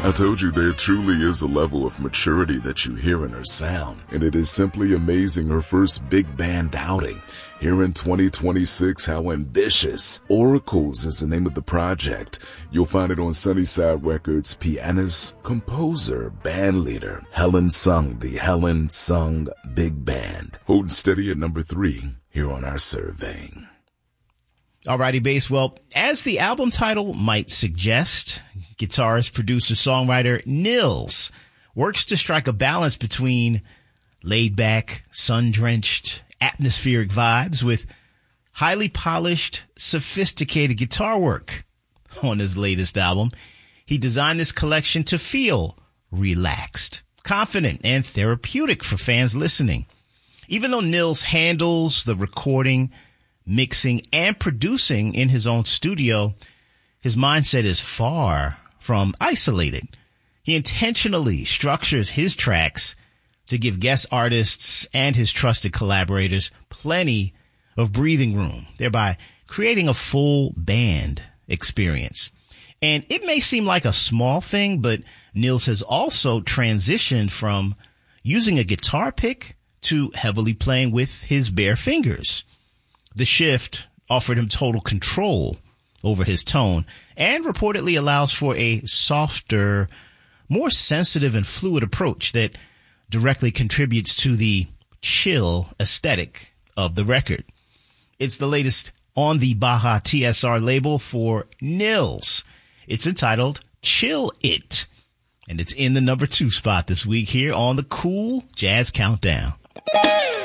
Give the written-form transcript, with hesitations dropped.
I told you there truly is a level of maturity that you hear in her sound, and it is simply amazing her first big band outing. Here in 2026, how ambitious. Oracles is the name of the project. You'll find it on Sunnyside Records. Pianist, composer, band leader, Helen Sung, the Helen Sung Big Band. Holding steady at number 3 here on our survey. Alrighty, Bass. Well, as the album title might suggest, guitarist, producer, songwriter Nils works to strike a balance between laid-back, sun-drenched, atmospheric vibes with highly polished, sophisticated guitar work. On his latest album, he designed this collection to feel relaxed, confident, and therapeutic for fans listening. Even though Nils handles the recording, mixing, and producing in his own studio, his mindset is far from isolated. He intentionally structures his tracks to give guest artists and his trusted collaborators plenty of breathing room, thereby creating a full band experience. And it may seem like a small thing, but Nils has also transitioned from using a guitar pick to heavily playing with his bare fingers. The shift offered him total control over his tone and reportedly allows for a softer, more sensitive and fluid approach that directly contributes to the chill aesthetic of the record. It's the latest on the Baja TSR label for Nils. It's entitled Chill It, and it's in the number 2 spot this week here on the Cool Jazz Countdown.